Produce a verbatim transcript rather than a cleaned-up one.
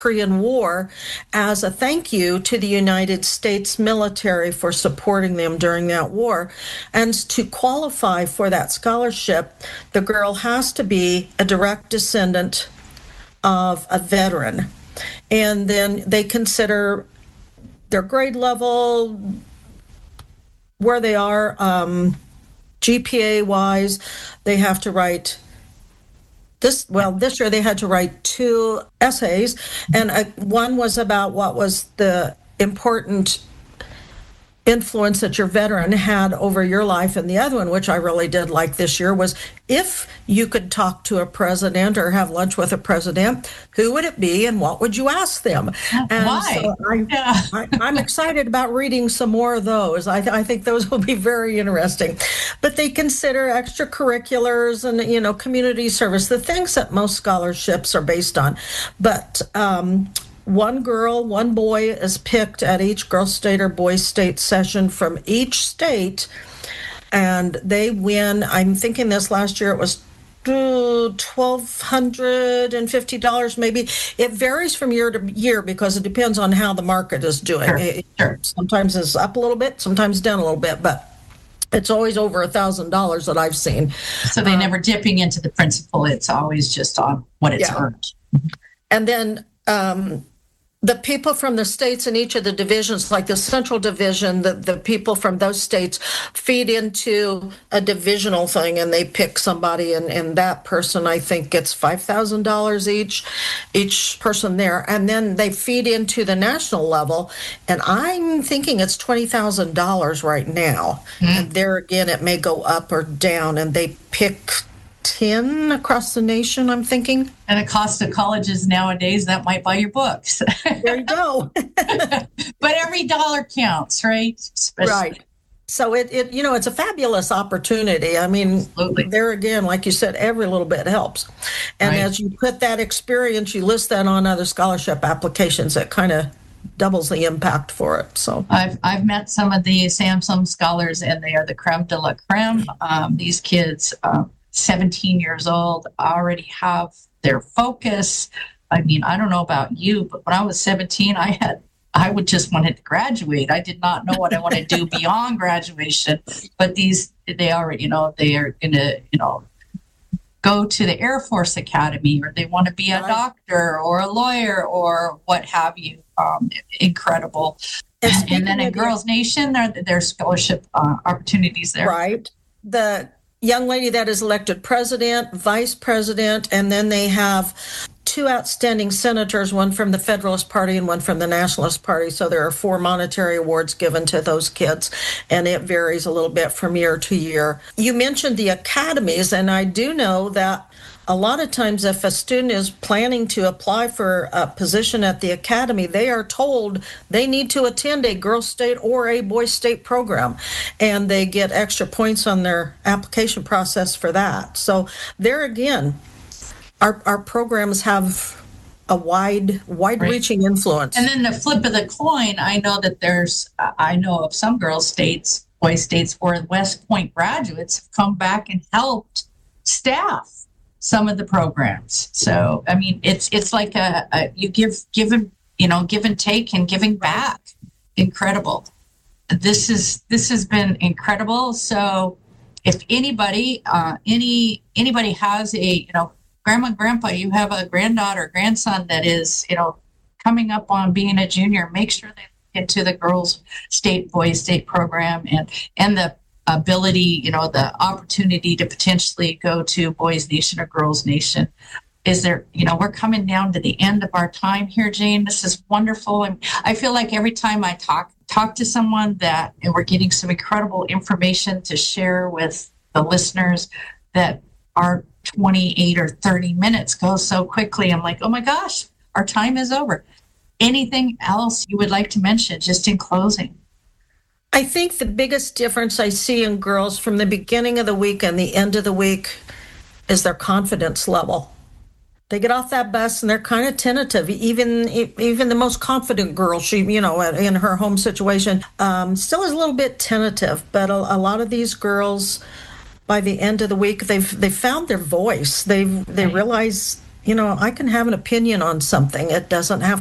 Korean War as a thank you to the United States military for supporting them during that war. And to qualify for that scholarship, the girl has to be a direct descendant of a veteran. And then they consider their grade level, where they are, um, G P A-wise. They have to write This well, this year they had to write two essays, and uh, one was about what was the important influence that your veteran had over your life, and the other one, which I really did like this year, was if you could talk to a president or have lunch with a president, who would it be and what would you ask them? And Why? So I, yeah. I, I'm excited about reading some more of those. I, I think those will be very interesting. But they consider extracurriculars and, you know, community service, the things that most scholarships are based on. But um, one girl, one boy is picked at each girl state or boy state session from each state, and they win. I'm thinking this last year it was one thousand two hundred fifty dollars maybe. It varies from year to year because it depends on how the market is doing. Sure, it, sure. Sometimes it's up a little bit, sometimes down a little bit, but it's always over a thousand dollars that I've seen. So they're um, never dipping into the principal. It's always just on what it's yeah. earned. And then um, the people from the states in each of the divisions, like the central division, the, the people from those states feed into a divisional thing, and they pick somebody, and, and that person, I think, gets five thousand dollars each, each person there. And then they feed into the national level, and I'm thinking it's twenty thousand dollars right now. Mm-hmm. And there again, it may go up or down, and they pick ten across the nation, I'm thinking. And the cost of colleges nowadays, that might buy your books. There you go. But every dollar counts, right? Especially. Right. So it, it, you know, it's a fabulous opportunity. I mean, Absolutely. There again, like you said, every little bit helps. And right. As you put that experience, you list that on other scholarship applications, it kind of doubles the impact for it. So I've I've met some of the Samsung scholars, and they are the creme de la creme. Um, these kids, um, seventeen years old, already have their focus. I mean, I don't know about you, but when I was seventeen, I had, I would just wanted to graduate. I did not know what I want to do beyond graduation. But these, they already, you know, they are going to, you know, go to the Air Force Academy, or they want to be a doctor or a lawyer or what have you. Um, incredible. And, and then in Girls Nation, there there's scholarship uh, opportunities there. Right. The young lady that is elected president, vice president, and then they have two outstanding senators, one from the Federalist Party and one from the Nationalist Party. So there are four monetary awards given to those kids, and it varies a little bit from year to year. You mentioned the academies, and I do know that a lot of times if a student is planning to apply for a position at the academy, they are told they need to attend a girls' state or a boys' state program, and they get extra points on their application process for that. So there again, our our programs have a wide, wide-reaching right. influence. And then the flip of the coin, I know that there's, I know of some girls' states, boys' states, where West Point graduates have come back and helped staff some of the programs. So, I mean, it's it's like a, a you give, give and, you know, give and take and giving back. Incredible. This is this has been incredible. So, if anybody, uh, any anybody has a, you know, grandma and grandpa, you have a granddaughter, grandson that is, you know, coming up on being a junior, make sure they get to the girls' state, boys' state program, and and the ability, you know, the opportunity to potentially go to Boys Nation or Girls Nation. Is there, you know, we're coming down to the end of our time here, Jane. This is wonderful. And I feel like every time I talk, talk to someone that, and we're getting some incredible information to share with the listeners, that our twenty-eight or thirty minutes go so quickly. I'm like, oh my gosh, our time is over. Anything else you would like to mention just in closing? I think the biggest difference I see in girls from the beginning of the week and the end of the week is their confidence level. They get off that bus and they're kind of tentative. Even even the most confident girl, she, you know, in her home situation, um, still is a little bit tentative. But a, a lot of these girls, by the end of the week, they've they found their voice. They they realize you know, I can have an opinion on something. It doesn't have